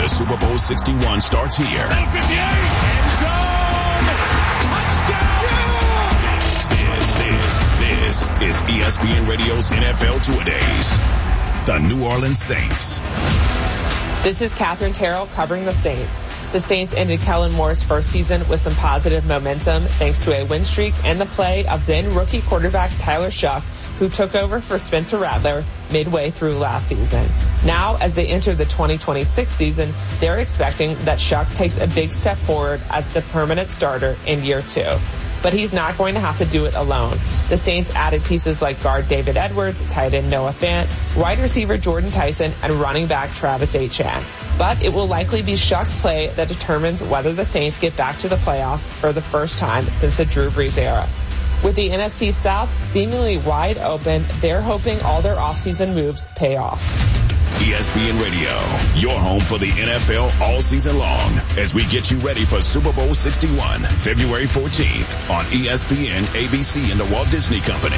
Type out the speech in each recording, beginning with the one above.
to Super Bowl 61 starts here. End zone! Touchdown! This is ESPN Radio's NFL Two-A-Days. The New Orleans Saints. This is Catherine Terrell covering the Saints. The Saints ended Kellen Moore's first season with some positive momentum thanks to a win streak and the play of then rookie quarterback Tyler Shough, who took over for Spencer Rattler midway through last season. Now, as they enter the 2026 season, they're expecting that Shough takes a big step forward as the permanent starter in year 2. But he's not going to have to do it alone. The Saints added pieces like guard David Edwards, tight end Noah Fant, wide receiver Jordan Tyson, and running back Travis Etienne. But it will likely be Shough's play that determines whether the Saints get back to the playoffs for the first time since the Drew Brees era. With the NFC South seemingly wide open, they're hoping all their offseason moves pay off. ESPN Radio, your home for the NFL all season long as we get you ready for Super Bowl 61, February 14th on ESPN, ABC, and the Walt Disney Company.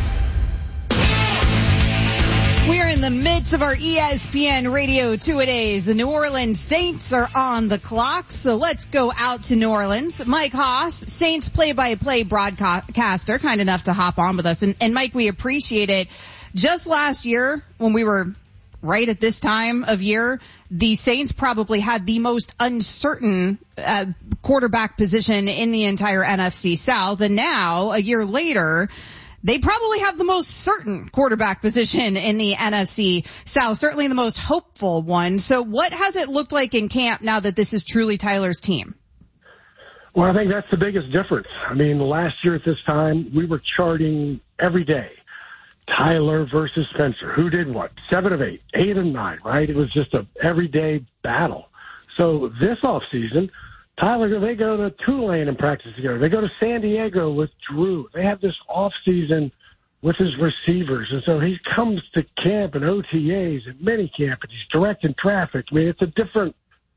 We are in the midst of our ESPN Radio Two-A-Days. The New Orleans Saints are on the clock, so let's go out to New Orleans. Mike Haas, Saints play-by-play broadcaster, kind enough to hop on with us. And Mike, we appreciate it. Just last year, when we were right at this time of year, the Saints probably had the most uncertain quarterback position in the entire NFC South. And now, a year later, they probably have the most certain quarterback position in the NFC South, certainly the most hopeful one. So what has it looked like in camp now that this is truly Tyler's team? Well, I think that's the biggest difference. I mean, last year at this time, we were charting every day. Tyler versus Spencer. Who did what? 7 of 8, 8 of 9, right? It was just a everyday battle. So this offseason, Tyler, they go to Tulane and practice together. They go to San Diego with Drew. They have this offseason with his receivers. And so he comes to camp and OTAs and minicamp, and he's directing traffic. I mean, it's a different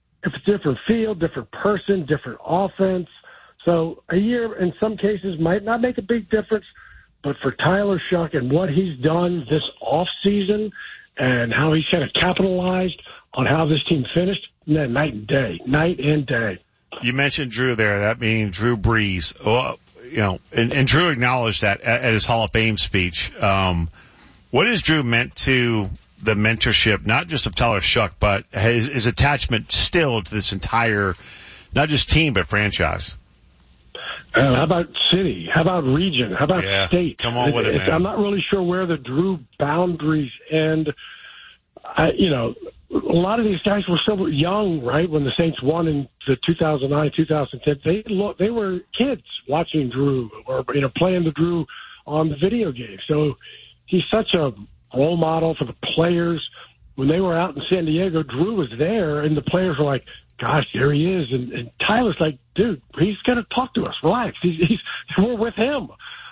field, different person, different offense. So a year in some cases might not make a big difference. But for Tyler Shough and what he's done this offseason and how he's kind of capitalized on how this team finished, night and day. You mentioned Drew there. That means Drew Brees. And Drew acknowledged that at his Hall of Fame speech. What has Drew meant to the mentorship, not just of Tyler Shough, but his attachment still to this entire, not just team, but franchise? How about city? How about region? How about state? Come on with it, man. I'm not really sure where the Drew boundaries end. A lot of these guys were so young, right, when the Saints won in the 2009, 2010. They were kids watching Drew or, playing the Drew on the video game. So he's such a role model for the players. When they were out in San Diego, Drew was there, and the players were like, gosh, there he is. And Tyler's like, dude, he's going to talk to us. Relax. We're with him.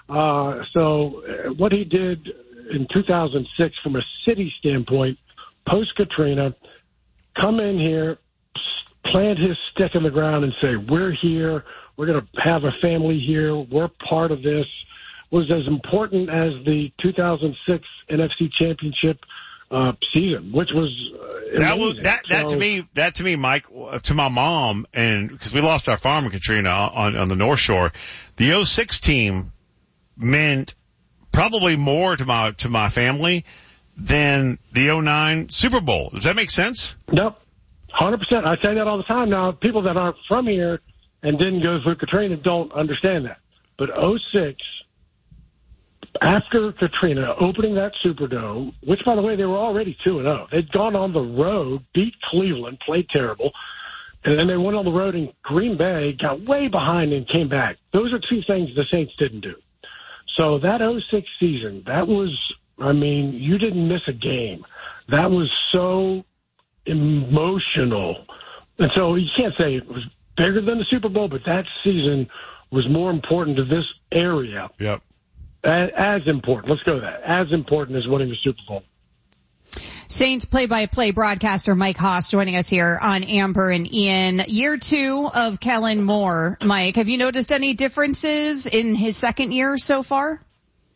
So what he did in 2006 from a city standpoint, post-Katrina, come in here, plant his stick in the ground and say, we're here. We're going to have a family here. We're part of this, was as important as the 2006 NFC Championship season, which was amazing. That to me, Mike, to my mom, and because we lost our farm in Katrina on the North Shore, the 06 team meant probably more to my family than the 09 Super Bowl. Does that make sense? Nope. 100%. I say that all the time. Now, people that aren't from here and didn't go through Katrina don't understand that. But 06, after Katrina, opening that Superdome, which, by the way, they were already 2-0. They'd gone on the road, beat Cleveland, played terrible, and then they went on the road in Green Bay, got way behind, and came back. Those are two things the Saints didn't do. So that 06 season, you didn't miss a game. That was so emotional. And so you can't say it was bigger than the Super Bowl, but that season was more important to this area. Yep. As important. Let's go with that. As important as winning the Super Bowl. Saints play-by-play broadcaster Mike Haas joining us here on Amber and Ian. Year 2 of Kellen Moore. Mike, have you noticed any differences in his second year so far?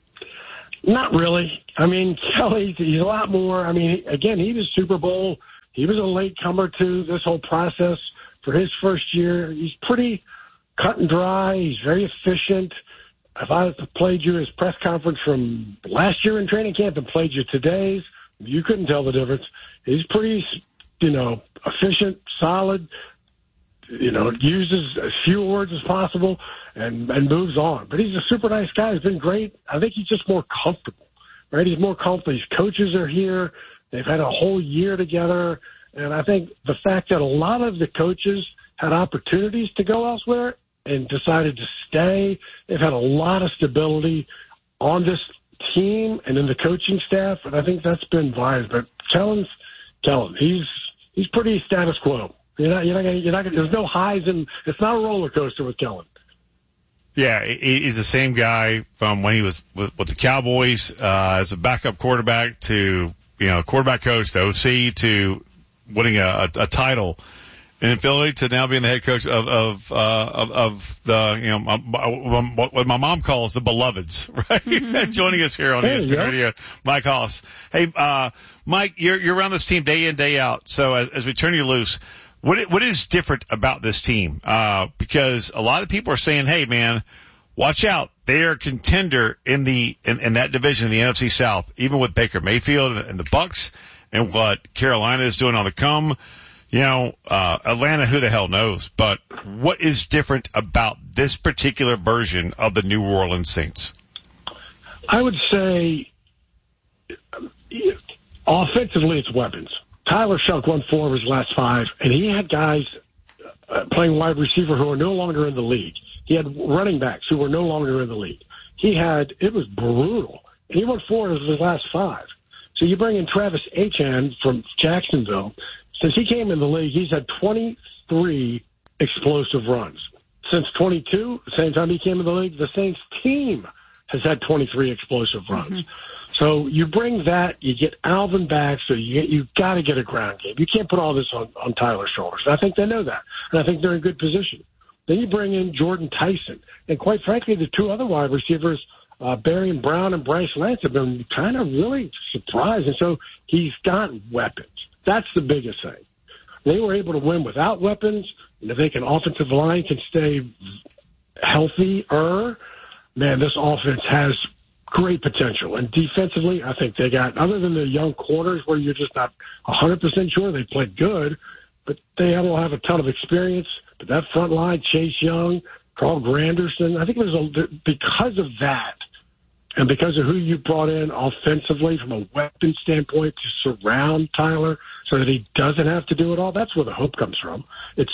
Not really. Kelly, he's a lot more. Again, he was Super Bowl he was a latecomer to this whole process for his first year. He's pretty cut and dry. He's very efficient. If I played you his press conference from last year in training camp and played you today's, you couldn't tell the difference. He's pretty, efficient, solid, uses as few words as possible and moves on. But he's a super nice guy. He's been great. I think he's just more comfortable, right? He's more comfortable. His coaches are here. They've had a whole year together. And I think the fact that a lot of the coaches had opportunities to go elsewhere and decided to stay, they've had a lot of stability on this team and in the coaching staff, and I think that's been wise. But Kellen, he's pretty status quo. You're not gonna, there's no highs, and it's not a roller coaster with Kellen. Yeah, he's the same guy from when he was with the Cowboys, as a backup quarterback to, quarterback coach to OC to winning a title in Philly to now being the head coach of the, what my mom calls the beloveds, right? Mm-hmm. Joining us here on ESPN Radio, Mike Hoss. Hey, Mike, you're around this team day in, day out. So as we turn you loose, what is different about this team? Because a lot of people are saying, hey man, watch out. They are a contender in that division in the NFC South, even with Baker Mayfield and the Bucs and what Carolina is doing on the come. Atlanta, who the hell knows? But what is different about this particular version of the New Orleans Saints? I would say offensively it's weapons. Tyler Shough won 4 of his last 5, and he had guys playing wide receiver who are no longer in the league. He had running backs who were no longer in the league. It was brutal. And he won 4 of his last 5. So you bring in Travis Etienne from Jacksonville. Since he came in the league, he's had 23 explosive runs. Since 22, the same time he came in the league, the Saints team has had 23 explosive runs. Mm-hmm. So you bring that, you get Alvin back, so you got to get a ground game. You can't put all this on Tyler's shoulders. And I think they know that, and I think they're in good position. Then you bring in Jordan Tyson, and quite frankly, the 2 other wide receivers, Barry Brown and Bryce Lance, have been kind of really surprised, and so he's got weapons. That's the biggest thing. They were able to win without weapons, and if they can, offensive line can stay healthier, man, this offense has great potential. And defensively, I think they got, other than the young corners where you're just not 100% sure they played good, but they don't have a ton of experience. But that front line, Chase Young, Carl Granderson, I think because of that, and because of who you brought in offensively from a weapon standpoint to surround Tyler so that he doesn't have to do it all, that's where the hope comes from.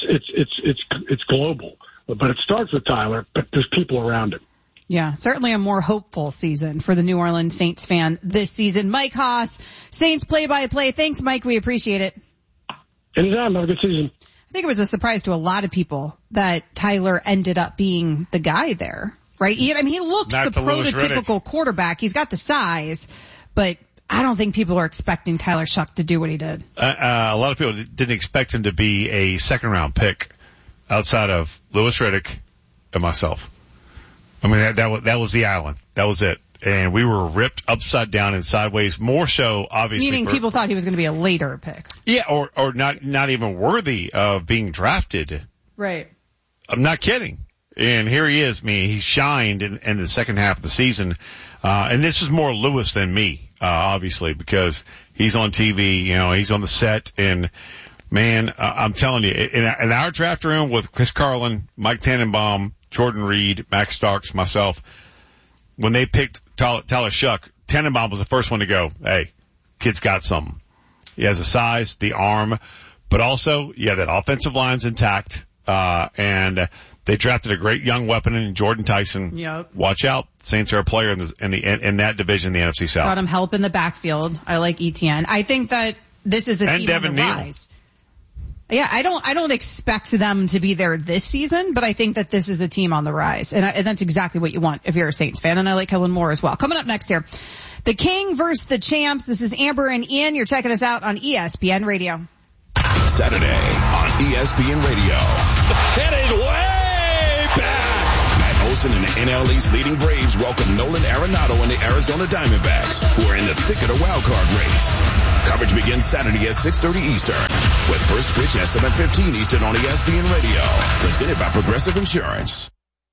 It's global. But it starts with Tyler, but there's people around him. Yeah, certainly a more hopeful season for the New Orleans Saints fan this season. Mike Hoss, Saints play-by-play. Thanks, Mike. We appreciate it. Anytime. Have a good season. I think it was a surprise to a lot of people that Tyler ended up being the guy there, right? He looks the prototypical quarterback. He's got the size, but I don't think people are expecting Tyler Shough to do what he did. A lot of people didn't expect him to be a second-round pick outside of Louis Riddick and myself. I mean, that was the island. That was it. And we were ripped upside down and sideways, more so, obviously. Meaning people thought he was going to be a later pick. Yeah, or not even worthy of being drafted. Right. I'm not kidding. And here he is. I mean, he shined in the second half of the season. And this is more Lewis than me, obviously, because he's on TV, he's on the set. And, man, I'm telling you, in our draft room with Chris Carlin, Mike Tannenbaum, Jordan Reed, Max Starks, myself, when they picked Tyler Shough, Tannenbaum was the first one to go, hey, kid's got something. He has the size, the arm, but also, that offensive line's intact. And they drafted a great young weapon in Jordan Tyson. Yep. Watch out. Saints are a player in that division, the NFC South. Got him help in the backfield. I like Etienne. I think that this is a team on the rise. Yeah, I don't expect them to be there this season, but I think that this is a team on the rise. And that's exactly what you want if you're a Saints fan. And I like Kellen Moore as well. Coming up next here, the King versus the Champs. This is Amber and Ian. You're checking us out on ESPN Radio. Saturday on ESPN Radio. It is way back. Matt Olson and the NL East leading Braves welcome Nolan Arenado and the Arizona Diamondbacks, who are in the thick of the wild card race. Coverage begins begins Saturday at 6:30 Eastern with first pitch at 7:15 Eastern on ESPN Radio. Presented by Progressive Insurance.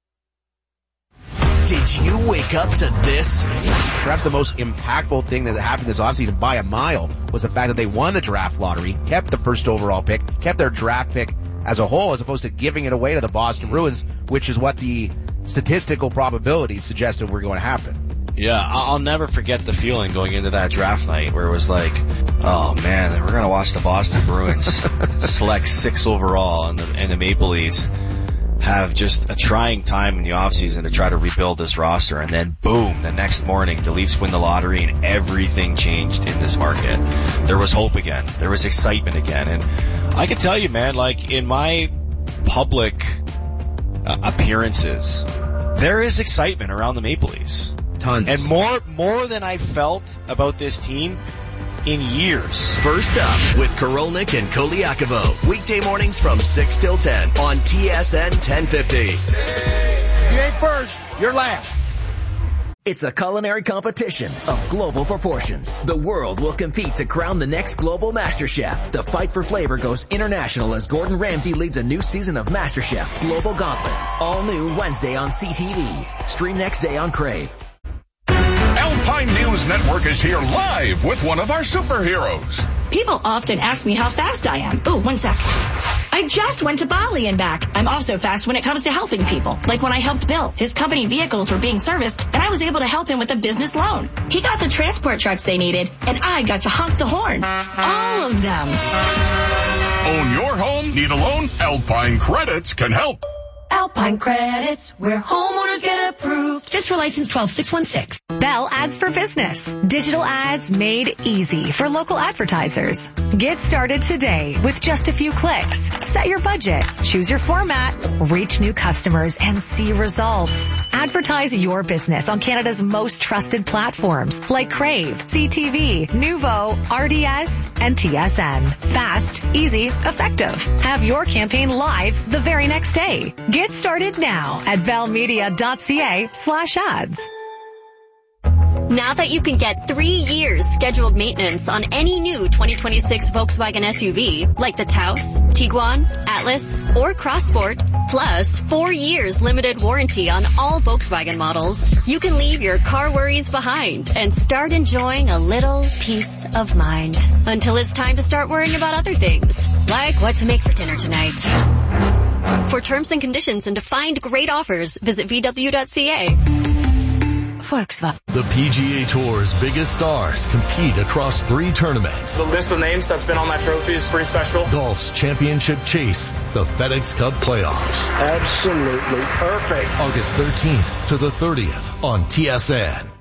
Did you wake up to this? Perhaps the most impactful thing that happened this offseason by a mile was the fact that they won the draft lottery, kept the first overall pick, kept their draft pick as a whole, as opposed to giving it away to the Boston Bruins, which is what the statistical probabilities suggested were going to happen. Yeah, I'll never forget the feeling going into that draft night where it was like, oh man, we're going to watch the Boston Bruins select 6 overall and the Maple Leafs have just a trying time in the offseason to try to rebuild this roster. And then boom, the next morning, the Leafs win the lottery and everything changed in this market. There was hope again. There was excitement again. And I can tell you, man, like in my public appearances, there is excitement around the Maple Leafs. Tons. And more than I felt about this team in years. First up with Korolnik and Koliakovo. Weekday mornings from 6 till 10 on TSN 1050. You ain't first, you're last. It's a culinary competition of global proportions. The world will compete to crown the next global master chef. The fight for flavor goes international as Gordon Ramsay leads a new season of MasterChef Global Gauntlet. All new Wednesday on CTV. Stream next day on Crave. Alpine News Network is here live with one of our superheroes. People often ask me how fast I am. Oh, 1 sec. I just went to Bali and back. I'm also fast when it comes to helping people. Like when I helped Bill. His company vehicles were being serviced, and I was able to help him with a business loan. He got the transport trucks they needed, and I got to honk the horn. All of them. Own your home? Need a loan? Alpine Credits can help. Alpine Credits, where homeowners get approved. Just for license 12616. Bell Ads for Business. Digital ads made easy for local advertisers. Get started today with just a few clicks. Set your budget, choose your format, reach new customers, and see results. Advertise your business on Canada's most trusted platforms like Crave, CTV, Nuvo, RDS, and TSN. Fast, easy, effective. Have your campaign live the very next day. Get started now at bellmedia.ca/ads. Now that you can get 3 years scheduled maintenance on any new 2026 Volkswagen SUV, like the Taos, Tiguan, Atlas, or Crossport, plus 4 years limited warranty on all Volkswagen models, you can leave your car worries behind and start enjoying a little peace of mind until it's time to start worrying about other things, like what to make for dinner tonight. For terms and conditions and to find great offers, visit VW.ca. Volkswagen. The PGA Tour's biggest stars compete across 3 tournaments. The list of names that's been on that trophy is pretty special. Golf's championship chase, the FedEx Cup playoffs. Absolutely perfect. August 13th to the 30th on TSN.